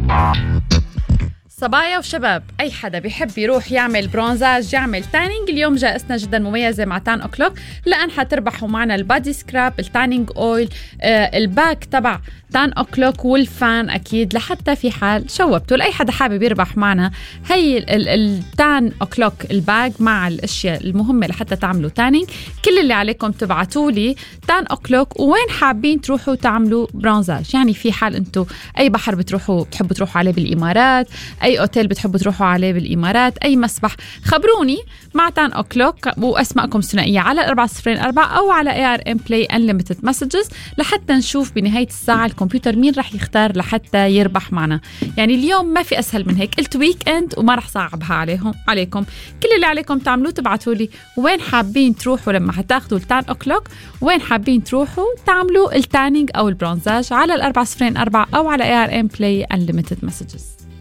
صبايا وشباب، أي حدا بيحب يروح يعمل برونزاج يعمل تانينج، اليوم جائزتنا جدا مميزة مع تان أوكلوك، لأن حتربحوا معنا البادي سكراب، التانينج أويل، الباك تبع تان أوكلوك والفان أكيد، لحتى في حال شوبتوا. لأي حدا حابب يربح معنا هي التان أوكلوك الباج مع الأشياء المهمة لحتى تعملوا تانينج. كل اللي عليكم تبعتوا لي تان أوكلوك وين حابين تروحوا تعملوا برونزاج. يعني في حال أنتوا أي بحر بتحبوا تروحوا عليه بالإمارات، أي أوتيل بتحبوا تروحوا عليه بالإمارات، أي مسبح، خبروني مع تان أوكلوك وأسماءكم ثنائية على 404 أو على ARM Play Unlimited Messages، لحتى نشوف بنهاية الساعة الكمبيوتر مين رح يختار لحتى يربح معنا. يعني اليوم ما في أسهل من هيك، قلت ويك إند وما رح صعبها عليكم. كل اللي عليكم تعملوه تبعتوا لي وين حابين تروحوا لما حتاخدوا التان أوكلوك، وين حابين تروحوا تعملوا التانينج أو البرونزاج على 404 أو على ARM Play Unlimited Messages.